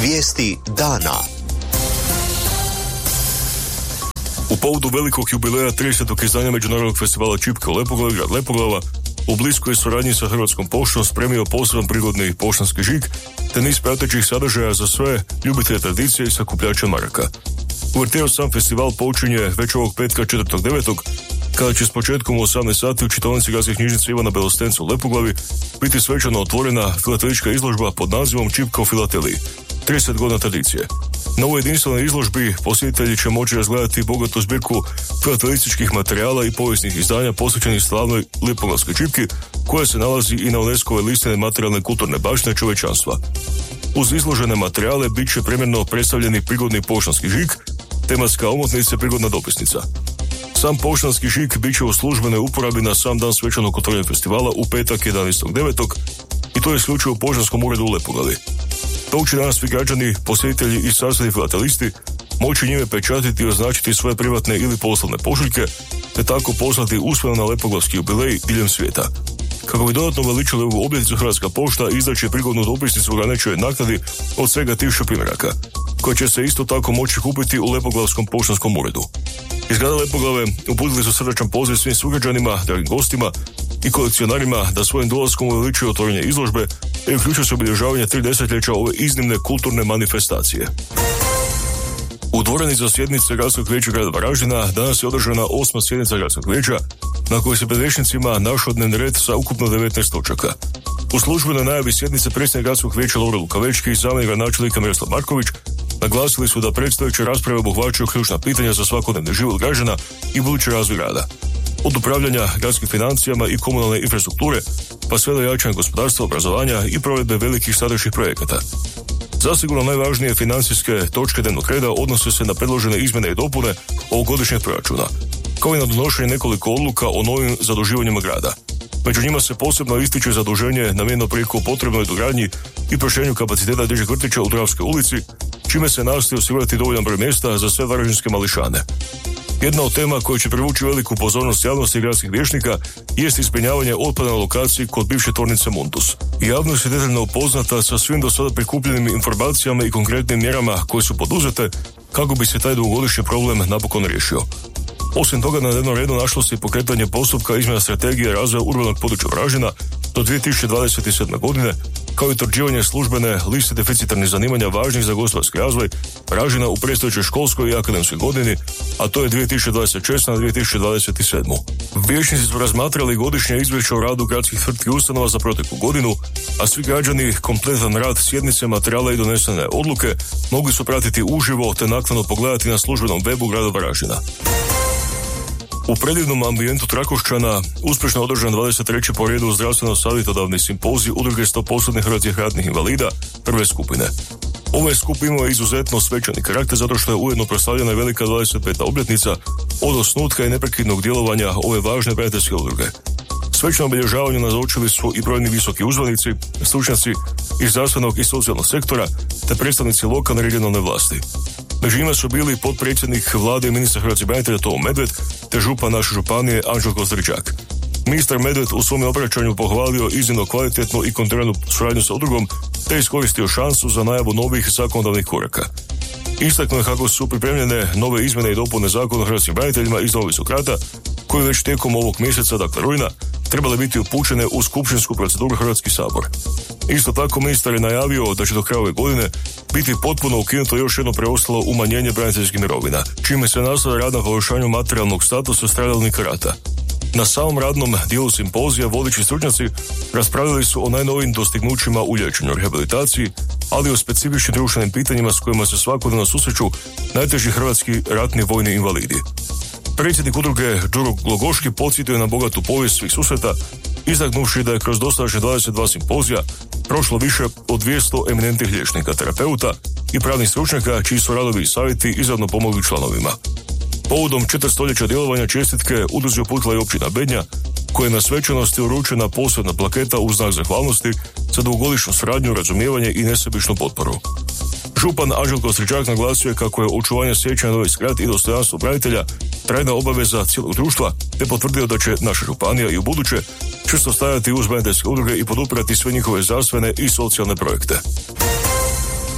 Vijesti dana. U povodu velikog jubileja 30. izdanja Međunarodnog festivala Čipke u Lepoglavi, grad Lepoglava, u bliskoj suradnji sa Hrvatskom poštom spremio poseban prigodni poštanski žig, te niz pratećih sadržaja za sve ljubitelje tradicije i sakupljače maraka. Uverteo sam festival počinje već ovog petka 4.9. kada će s početkom u 18 sati u čitaonici Gradske knjižnice Ivana Belostenca u Lepoglavi biti svečano otvorena filatelička izložba pod nazivom Čipka u filateliji, 30 godina tradicije. Na ovoj jedinstvenoj izložbi posjetitelji će moći razgledati bogatu zbirku filatelističkih materijala i povijesnih izdanja posvećenih slavnoj lepoglavskoj čipki, koja se nalazi i na UNESCO-ve liste nematerijalne kulturne baštine čovječanstva. Uz izložene materijale bit će primjerno predstavljeni prigodni poštanski žig, tematska omotnica i prigodna dopisnica. Sam poštanski žig bit će u službenoj uporabi na sam dan svečanog otvorenja festivala u petak 11.9. i to je isključivo u poštanskom uredu u Lepoglavi. Dok će danas svi građani, posjetitelji i sastavni filatelisti moći njime pečatiti i označiti svoje privatne ili poslovne pošiljke, te tako poslati usmeno na lepoglavski jubilej diljem svijeta. Kako bi dodatno veličili ovu obljetnicu, Hrvatska pošta izdaće prigodnu dopisnicu u ograničenoj naknadi od svega 1000 primjeraka, koja će se isto tako moći kupiti u Lepoglavskom poštanskom uredu. Iz grada Lepoglave uputili su srdačan poziv svim sugrađanima, dragim gostima i kolekcionarima da svojim dolaskom uveličuju otvorenje izložbe i uključuju se obilježavanje 3 desetljeća ove iznimne kulturne manifestacije. U dvorani za sjednice Gradskog vijeća grada Varaždina danas je održana 8. sjednica Gradskog vijeća, na kojoj se pred vijećnicima našao dnevni red sa ukupno 19 točaka. U službenoj najavi sjednice predsjednik Gradskog vijeća Lovro Lukavečki i zamjenik gradonačelnika Miroslav Marković naglasili su da predstojeće rasprave obuhvaćaju ključna pitanja za svakodnevni život građana i budući razvoj grada. Od upravljanja gradskim financijama i komunalne infrastrukture, pa sve do jačanja gospodarstva, obrazovanja i provedbe velikih strateških projekata. Zasigurno najvažnije financijske točke dnevnog reda odnose se na predložene izmjene i dopune ovogodišnjeg proračuna, kao i na donošenje nekoliko odluka o novim zaduživanjima grada. Među njima se posebno ističe zaduženje namijenjeno prijeko potrebnoj dogradnji i proširenju kapaciteta dječjeg vrtića u Dravskoj ulici, čime se nastoji osigurati dovoljan broj mjesta za sve varaždinske mališane. Jedna od tema koja će privući veliku pozornost javnosti i gradskih vijećnika jest isprinjavanje otpada na lokaciji kod bivše tvornice Mundus. Javnost je detaljno upoznata sa svim do sada prikupljenim informacijama i konkretnim mjerama koje su poduzete kako bi se taj dugogodišnji problem napokon riješio. Osim toga, na dnevnom redu našlo se i pokretanje postupka izmjena strategije razvoja urbanog područja Varaždina do 2027. godine, kao i utvrđivanje službene liste deficitarnih zanimanja važnih za gospodarski razvoj Varaždina u predstojećoj školskoj i akademskoj godini, a to je 2026. na 2027. Vijećnici su razmatrali godišnje izvješće o radu gradskih tvrtki i ustanova za proteklu godinu, a svi građani kompletan rad sjednice, materijala i donesene odluke mogli su pratiti uživo te naknadno pogledati na službenom webu grada Varaždina. U predivnom ambijentu Trakošćana uspješno održan 23. po redu zdravstveno savjetodavni simpozij Udruge 100% hrvatskih ratnih invalida prve skupine. Ovaj skup imao je izuzetno svečani karakter zato što je ujedno proslavljena velika 25. obljetnica od osnutka i neprekidnog djelovanja ove važne prijateljske udruge. Svečano obilježavanju nazočili su i brojni visoki uzvanici, stručnjaci iz zdravstvenog i socijalnog sektora te predstavnici lokalne i regionalne vlasti. Među njima su bili potpredsjednik vlade i ministar hrvatskih branitelja Tomo Medved te župan naše županije Anđelko Stričak. Ministar Medved u svom obraćanju pohvalio iznimno kvalitetnu i kontinuiranu suradnju sa udrugom te iskoristio šansu za najavu novih zakonodavnih koraka. Istaknuo je kako su pripremljene nove izmjene i dopune zakona o hrvatskim braniteljima iz Domovinskog rata, koje već tijekom ovog mjeseca, dakle rujna, trebale biti upućene u skupštinsku proceduru Hrvatski sabor. Isto tako ministar je najavio da će do kraja ove godine biti potpuno ukinuto još jedno preostalo umanjenje braniteljskih mirovina, čime se nastavlja rad na poboljšanju materijalnog statusa stradalnika rata. Na samom radnom dijelu simpozija vodeći stručnjaci raspravljali su o najnovijim dostignućima u liječenju, rehabilitaciji, ali i o specifičnim društvenim pitanjima s kojima se svakodnevno susreću najteži hrvatski ratni vojni invalidi. Predsjednik udruge Đuro Glogoški podsjetio je na bogatu povijest svih susreta, istaknuvši da je kroz dosadašnje 22 simpozija prošlo više od 200 eminentnih liječnika, terapeuta i pravnih stručnjaka čiji su radovi i savjeti izravno pomogli članovima. Povodom 4 stoljeća djelovanja čestitke udruzi uputila i općina Bednja, koja je na svečanosti uručena posebna plaketa u znak zahvalnosti za dugogodišnju suradnju, razumijevanje i nesebičnu potporu. Župan Anđelko Stričak naglasio je kako je očuvanje sjećanja na Domovinski rat i dostojanstvo branitelja trajna obaveza cijelog društva, te potvrdio da će naša županija i u buduće čvrsto stajati uz braniteljske udruge i podupirati sve njihove zdravstvene i socijalne projekte.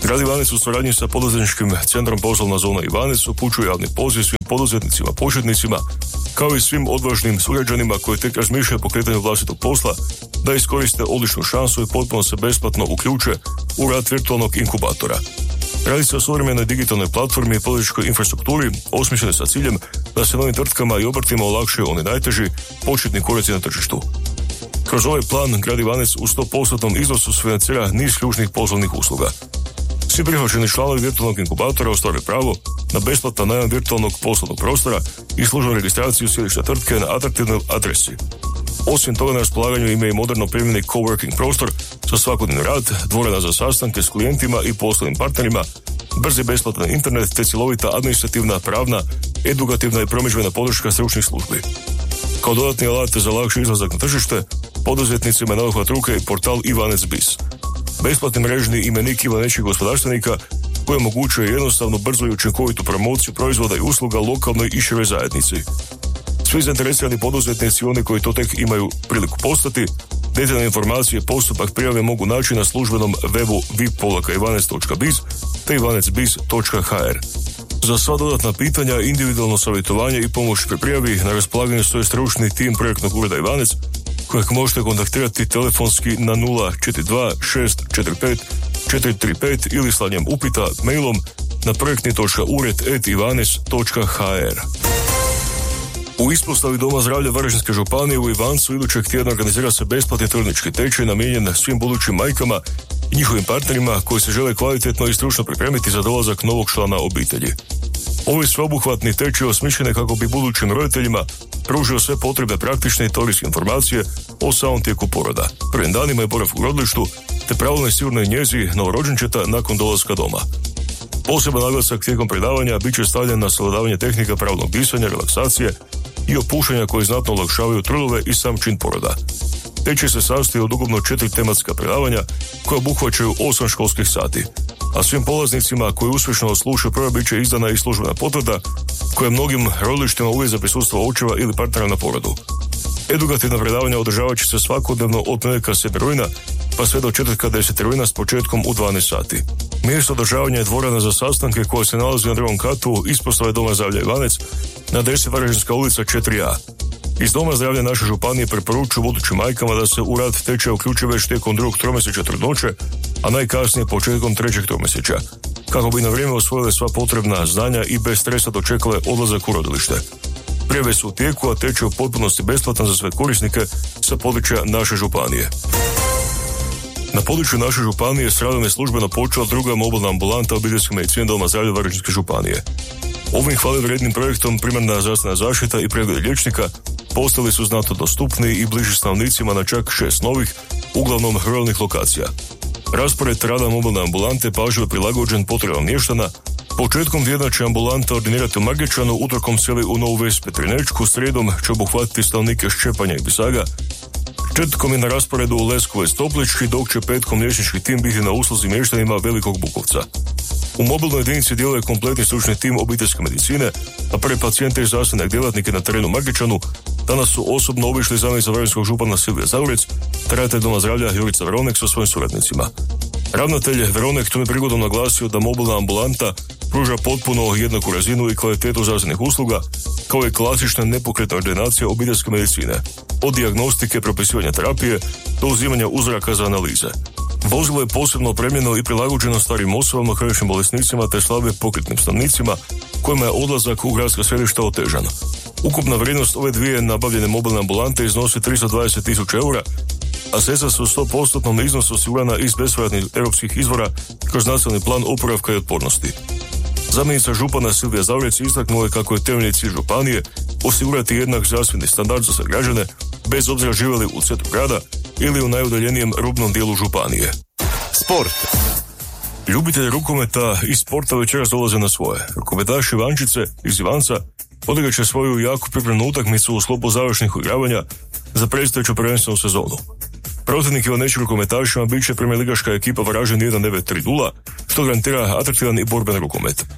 Grad Ivanec u suradnji sa poduzetničkim centrom Poslovna zona Ivanec upućuje javni poziv svim poduzetnicima, početnicima, kao i svim odvažnim sugrađanima koji tek razmišljaju o pokretanju vlastitog posla, da iskoriste odličnu šansu i potpuno se besplatno uključe u rad virtualnog inkubatora. Radi se o suvremenoj digitalnoj platformi i poduzetničkoj infrastrukturi osmišljene sa ciljem da se novim tvrtkama i obrtima olakšaju oni najteži početni koraci na tržištu. Kroz ovaj plan Grad Ivanec u 100% iznosu financira niz ključnih poslovnih usluga. Svi prihvaćeni članovi virtualnog inkubatora ostvaruju pravo na besplatan najam virtualnog poslovnog prostora i službenu registraciju sjedišta tvrtke na atraktivnoj adresi. Osim toga, na raspolaganju ima i moderno opremljeni coworking prostor za svakodnevni rad, dvorana za sastanke s klijentima i poslovnim partnerima, brzi besplatan internet te cjelovita administrativna, pravna, edukativna i promidžbena podrška stručnih službi. Kao dodatni alat za lakši izlazak na tržište, poduzetnicima je na dohvat ruke i portal Ivanec Biz. Besplatni mrežni imenik ivanečkih gospodarstvenika koji omogućuje jednostavnu, brzu i učinkovitu promociju proizvoda i usluga lokalnoj i široj zajednici. Svi zainteresirani poduzetnici i oni koji to tek imaju priliku postati, detaljne informacije postupak prijave mogu naći na službenom webu vip-ivanec.biz te ivanecbiz.hr. Za sva dodatna pitanja, individualno savjetovanje i pomoć pri prijavi na raspolaganju stoji stručni tim projektnog ureda Ivanec, kojeg možete kontaktirati telefonski na 042 645 435 ili slanjem upita mailom na projektni.ured@ivanec.hr. U ispostavi Doma zdravlja Varaždinske županije u Ivancu idućeg tjedna organizira se besplatni trudnički tečaj namijenjen svim budućim majkama i njihovim partnerima koji se žele kvalitetno i stručno pripremiti za dolazak novog člana obitelji. Ovaj sveobuhvatni tečaj osmišljen je kako bi budućim roditeljima pružio sve potrebe praktične i teorijske informacije o samom tijeku poroda, prvim danima i boravku u rodilištu, te pravilnoj sigurnoj njezi novorođenčeta nakon dolaska doma. Poseban naglasak tijekom predavanja bit će stavljen na savladavanje tehnika pravilnog disanja, relaksacije i opuštanja koji znatno olakšavaju trudove i sam čin poroda. Tečaj se sastoji od ukupno 4 tematska predavanja koja obuhvaćaju 8 školskih sati, a svim polaznicima koji uspješno odslušaju prva bit će izdana i službena potvrda koja mnogim rodilištima uvjet za prisustvo očeva ili partnera na porodu. Edukativna predavanja održavat će se svakodnevno od ponedjeljka 7. rujna pa sve do četvrtka 10. rujna s početkom u 12 sati. Mjesto održavanja je dvorana za sastanke koja se nalazi na drugom katu ispostave Doma zdravlja Ivanec na adresi Varaždinska ulica 4A. Iz Doma zdravlja naše županije preporučuju budućim majkama da se u rad tečaja uključe već tijekom drugog tromjesečja trudnoće, a najkasnije početkom trećeg tromjesečja, kako bi na vrijeme osvojile sva potrebna znanja i bez stresa dočekale odlazak u rodilište. Prijave su u tijeku, a tečaj u potpunosti besplatan za sve korisnike sa područja naše županije. Na području naše županije s radom je službeno počela druga mobilna ambulanta obiteljske medicine Doma zdravlja Varaždinske županije. Ovim hvalevrijednim projektom primarna zdravstvena zaštita i pregled liječnika postali su znatno dostupniji i bliži stanovnicima na čak 6 novih, uglavnom ruralnih lokacija. Raspored rada mobilne ambulante pažljivo prilagođen potrebama mještana. Početkom tjedna će ambulanta ordinirati u Margečanu, utorkom seli u Novu Ves Petrinečku, srijedom će obuhvatiti stanovnike Ščepanja i Bisaga, četvrtkom je na rasporedu u Leskovec Toplički, dok će petkom liječnički tim biti na usluzi mještanima Velikog Bukovca. U mobilnoj jedinici djeluje kompletni stručni tim obiteljske medicine, a prve pacijente i zdravstvene djelatnike na terenu Margečanu danas su osobno obišli zamjenica varaždinskog župana Silvija Zaurec, te ravnatelj Doma zdravlja Jurica Veronek sa svojim suradnicima. Ravnatelj Veronek tom je prigodom naglasio da mobilna ambulanta pruža potpuno jednaku razinu i kvalitetu zdravstvenih usluga, kao i klasična nepokretna ordinacija obiteljske medicine, od dijagnostike, propisivanja terapije do uzimanja uzoraka za analize. Vozilo je posebno opremljeno i prilagođeno starim osobama, kroničnim bolesnicima te slabije pokretnim stanovnicima kojima je odlazak u gradska središta otežan. Ukupna vrijednost ove dvije nabavljene mobilne ambulante iznosi 320.000 eura, a sredstva su u 100% iznosu osigurana iz bespovratnih europskih izvora kroz nacionalni plan oporavka i otpornosti. Zamjenica župana Silvija Zaurec istaknula je kako je temeljni cilj županije osigurati jednak zdravstveni standard za sve građane, bez obzira živjeli u centru grada ili u najudaljenijem rubnom dijelu županije. Sport. Ljubitelji rukometa i sporta večeras dolaze na svoje. Rukometaši Ivančice iz Ivanca odigrat će svoju jako pripremnu utakmicu u sklopu završnih igravanja za predstojeću prvenstvenu sezonu. Protivnik ivanečkim rukometašima bit će premijerligaška ekipa Varaždin 1930, što garantira atraktivan i borben rukomet.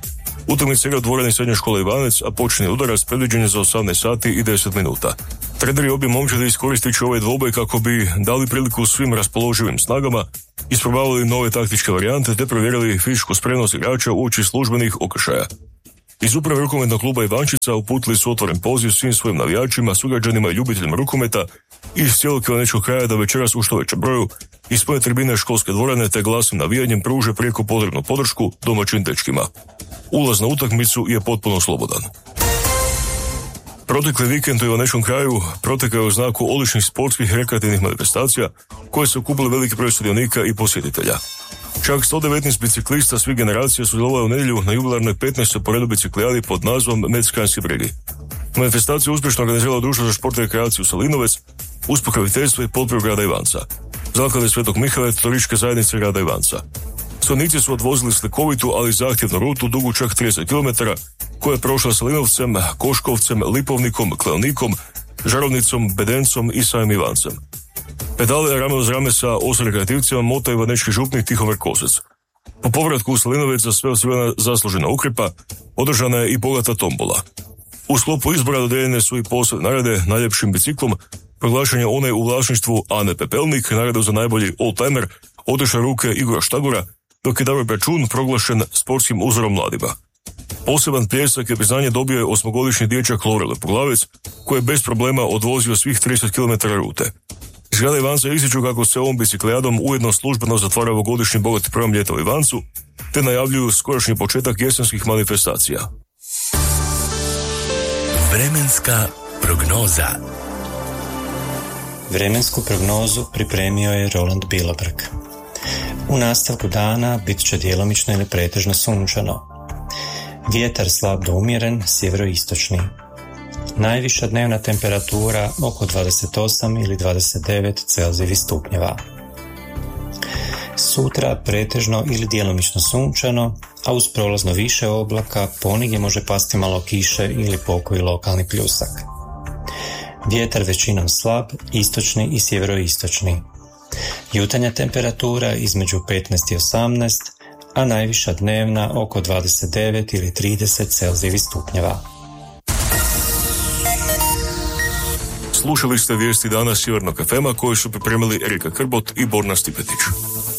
Utakmica igra u dvorani srednje škole Ivanec, a počinje udarac predviđen je za 18 sati i 10 minuta. Treneri obje momčadi iskoristit će ovaj dvoboj kako bi dali priliku svim raspoloživim snagama, isprobavali nove taktičke varijante te provjerili fizičku spremnost igrača uoči službenih okršaja. Iz uprave rukometnog kluba Ivančica uputili su otvoren poziv svim svojim navijačima, sugrađanima i ljubiteljima rukometa iz cijelog kilomečkog kraja da večeras u što većem broju ispune tribine školske dvorane te glasnim navijanjem pruže prijeko potrebnu podršku domaćim dečkima. Ulaz na utakmicu je potpuno slobodan. Protekli vikend u Ivanečkom kraju protekao je u znaku odličnih sportskih rekreativnih manifestacija koje su okupili veliki broj sudionika i posjetitelja. Čak 119 biciklista svih generacija sudjelovalo u nedjelju na jubilarnoj 15. po redu biciklijadi pod nazvom Metskajski bregi. Manifestaciju uspješno organiziralo Društvo za šport i rekreaciju Salinovac uz pokroviteljstvo i potporu grada Ivanca, Zaklade Svetog Mihaela te turističke zajednice grada Ivanca. Sudionici su odvozili slikovitu, ali zahtjevnu rutu dugu čak 30 km, koja je prošla Salinovcem, Koškovcem, Lipovnikom, Kleonikom, Žarovnicom, Bedencom i samim Ivancem. Pedale rame uz rame sa 8 rekreativcima mota ivanečki župnik Tihomir Kosec. Po povratku u Salinovec za sve osigurana zaslužena ukripa, održana je i bogata tombola. U sklopu izbora dodijeljene su i posebne nagrade najljepšim biciklom, proglašen je onaj u vlasništvu Ane Pepelnik, nagradu za najbolji oldtimer, odeša ruke Igora Štagora, dok je Davor Pečun proglašen sportskim uzorom mladima. Poseban pljesak i priznanje dobio je 8-godišnji dječak Lore Lepoglavec, koji je bez problema odvozio svih 30 km rute. Iz grada Ivanca ističu kako se ovom biciklijadom ujedno službeno zatvara ovogodišnji bogati program ljeta u Ivancu, te najavljuju skorašnji početak jesenskih manifestacija. Vremenska prognoza. Vremensku prognozu pripremio je Roland Bilobrg. U nastavku dana bit će djelomično ili pretežno sunčano. Vjetar slab do umjeren, sjeveroistočni. Najviša dnevna temperatura oko 28 ili 29 Celzijevih stupnjeva. Sutra pretežno ili djelomično sunčano, a uz prolazno više oblaka ponegdje može pasti malo kiše ili pokoji lokalni pljusak. Vjetar većinom slab, istočni i sjeveroistočni. Jutarnja temperatura između 15 i 18, a najviša dnevna oko 29 ili 30 Celzijevih stupnjeva. Slušali ste vijesti dana Sjevernog FM-a koje su pripremili Erika Krbot i Borna Stipetić.